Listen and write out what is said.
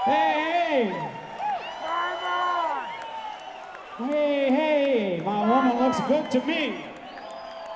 Hey, hey! Hey, hey! My woman looks good to me.